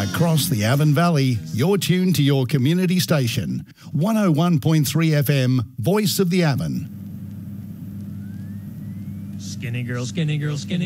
Across the Avon Valley, you're tuned to your community station, 101.3 FM, Voice of the Avon. Skinny girl, skinny girl, skinny